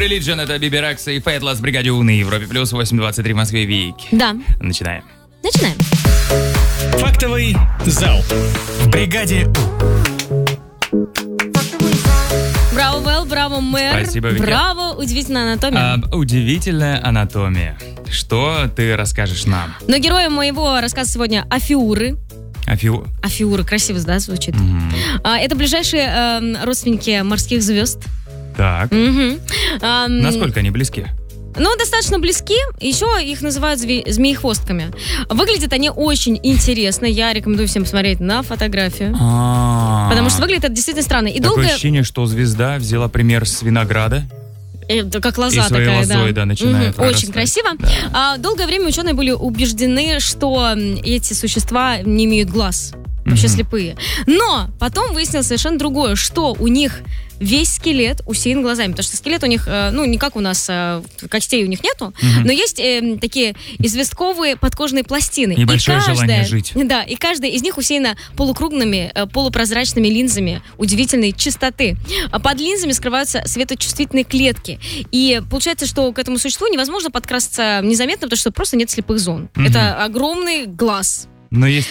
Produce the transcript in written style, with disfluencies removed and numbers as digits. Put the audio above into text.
Religion, это Биби Рекса и Фейтлесс в бригаде У на Европе плюс 8:23 в Москве. Вики. Да. Начинаем. Фактовый зал в бригаде У. Браво, Вэл, браво, мэр. Спасибо, Вики. Браво, удивительная анатомия. Удивительная анатомия. Что ты расскажешь нам? Но героем моего рассказа сегодня Афиуры. Афиуры, красиво, да, звучит? Это ближайшие родственники морских звезд. Так. Насколько они близки? Ну, достаточно близки. Еще их называют змеехвостками. Выглядят они очень интересно. Я рекомендую всем посмотреть на фотографию. Потому что выглядит это действительно странно. И Такое долго... ощущение, что звезда взяла пример с винограда. Как лоза и своей такая, лозой, да. начинает Очень красиво. Да. Долгое время ученые были убеждены, что эти существа не имеют глаз. Вообще слепые. Но потом выяснилось совершенно другое, что у них весь скелет усеян глазами. Потому что скелет у них, не как у нас, костей у них нету, но есть такие известковые подкожные пластины. Небольшое желание жить. Да, и каждая из них усеяна полукруглыми, полупрозрачными линзами удивительной чистоты. Под линзами скрываются светочувствительные клетки. И получается, что к этому существу невозможно подкрасться незаметно, потому что просто нет слепых зон. Это огромный глаз. Но есть